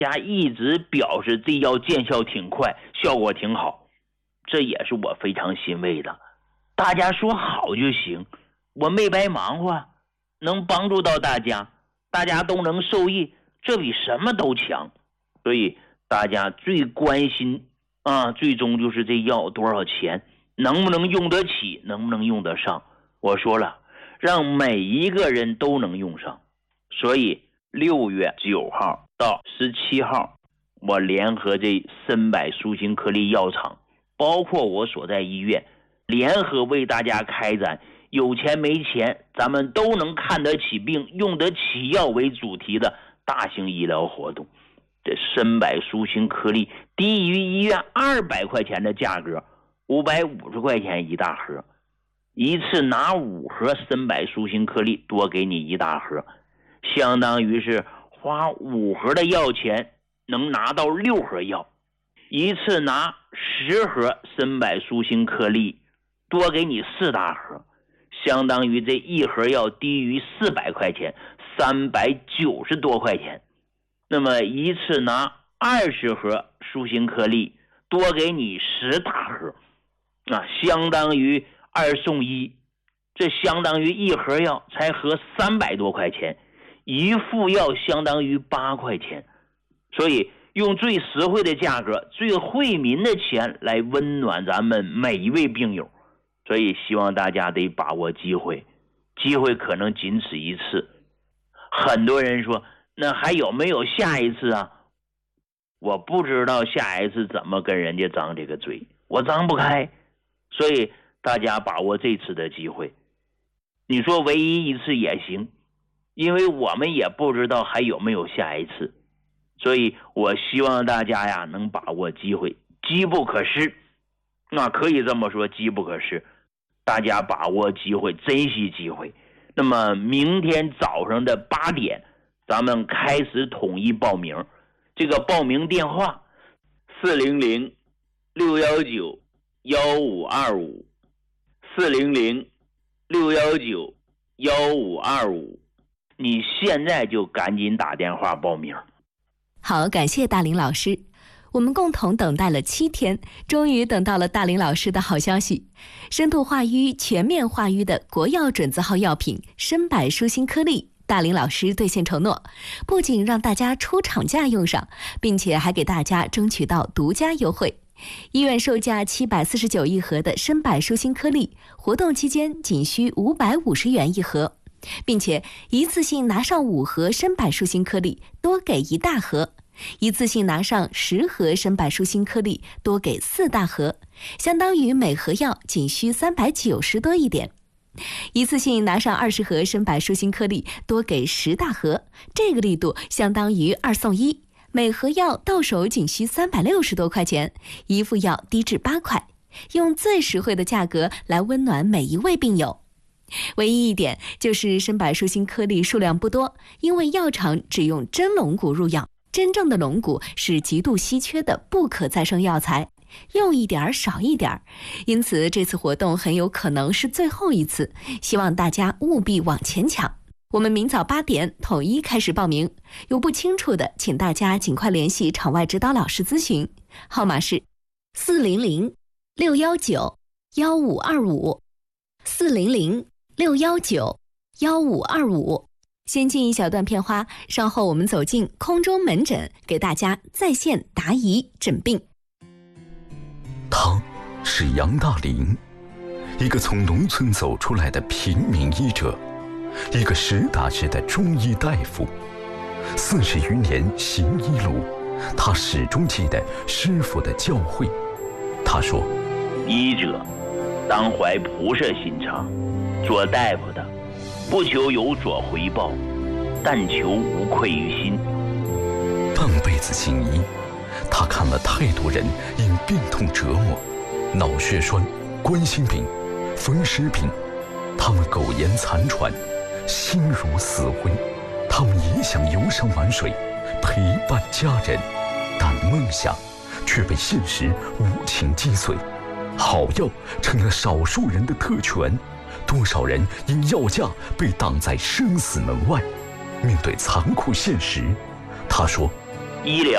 家一直表示这药见效挺快，效果挺好，这也是我非常欣慰的。大家说好就行，我没白忙活，能帮助到大家，大家都能受益，这比什么都强。所以大家最关心最终就是这药多少钱，能不能用得起，能不能用得上。我说了，让每一个人都能用上。所以6月9号到17号，我联合这参百舒心颗粒药厂，包括我所在医院，联合为大家开展有钱没钱咱们都能看得起病用得起药为主题的大型医疗活动。这参百舒心颗粒低于医院200块钱的价格，550块钱一大盒，一次拿5盒参百舒心颗粒，多给你一大盒，相当于是花5盒的药钱能拿到6盒药。一次拿10盒参百舒心颗粒，多给你4大盒，相当于这一盒药低于400块钱，390多块钱。那么一次拿20盒舒心颗粒，多给你10大盒，相当于2送1，这相当于一盒药才合300多块钱，一副药相当于8块钱。所以用最实惠的价格，最惠民的钱来温暖咱们每一位病友。所以希望大家得把握机会，机会可能仅此一次。很多人说那还有没有下一次啊？我不知道下一次怎么跟人家张这个嘴，我张不开。所以大家把握这次的机会，你说唯一一次也行，因为我们也不知道还有没有下一次。所以我希望大家呀能把握机会，机不可失。可以这么说，机不可失，大家把握机会，珍惜机会。那么明天早上的8点咱们开始统一报名，这个报名电话400-619-1525 400-619-1525，你现在就赶紧打电话报名。 好，感谢大林老师。我们共同等待了7天，终于等到了大林老师的好消息。深度化瘀、全面化瘀的国药准字号药品参百舒心颗粒，大林老师兑现承诺，不仅让大家出厂价用上，并且还给大家争取到独家优惠。医院售价749一盒的参百舒心颗粒，活动期间仅需550元一盒，并且一次性拿上5盒参百舒心颗粒，多给一大盒。一次性拿上10盒参百舒心颗粒，多给4大盒，相当于每盒药仅需390多一点。一次性拿上20盒参百舒心颗粒，多给10大盒，这个力度相当于2送1，每盒药到手仅需360多块钱，一副药低至8块，用最实惠的价格来温暖每一位病友。唯一一点就是参百舒心颗粒数量不多，因为药厂只用真龙骨入药，真正的龙骨是极度稀缺的不可再生药材，用一点少一点，因此这次活动很有可能是最后一次，希望大家务必往前抢。我们明早8点统一开始报名，有不清楚的请大家尽快联系场外指导老师咨询，号码是400-619-1525 400-619-1525。先进一小段片花，稍后我们走进空中门诊，给大家在线答疑诊病。 他是杨大林，一个从农村走出来的平民医者，一个实打实的中医大夫。40余年行医路，他始终记得师傅的教诲。他说， 医者当怀菩萨心肠，做大夫的不求有所回报，但求无愧于心。 半辈子行医，他看了太多人因病痛折磨，脑血栓、冠心病、风湿病，他们苟延残喘，心如死灰。他们也想游山玩水，陪伴家人，但梦想却被现实无情击碎。好药成了少数人的特权，多少人因药价被挡在生死门外。面对残酷现实，他说， 医疗